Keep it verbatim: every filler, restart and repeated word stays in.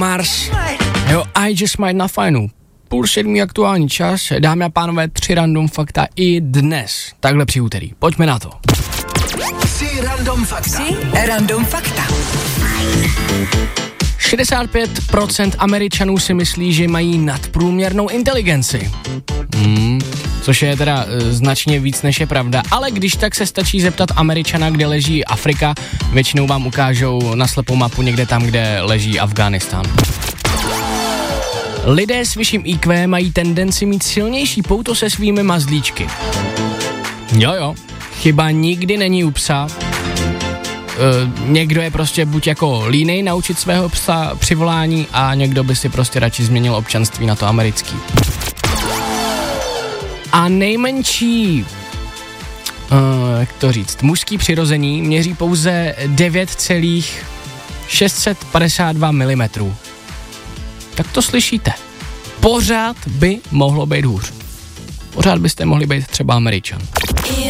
Mars. Jo, I just might na fajnu. Půl sedmý aktuální čas, dámy a pánové, tři random fakta i dnes, takhle při úterý. Pojďme na to. Tři random fakta. Tři random fakta. šedesát pět procent Američanů si myslí, že mají nadprůměrnou inteligenci. Hmm, což je teda e, značně víc, než je pravda, ale když tak se stačí zeptat Američana, kde leží Afrika, většinou vám ukážou na slepou mapu někde tam, kde leží Afghánistán. Lidé s vyšším í kvé mají tendenci mít silnější pouto se svými mazlíčky. Jo jo, chyba nikdy není u psa. Uh, někdo je prostě buď jako línej naučit svého psa přivolání a někdo by si prostě radši změnil občanství na to americký. A nejmenší, uh, jak to říct, mužský přirození měří pouze devět celá šest set padesát dva milimetrů. Tak to slyšíte. Pořád by mohlo být hůř. Pořád byste mohli být třeba Američan.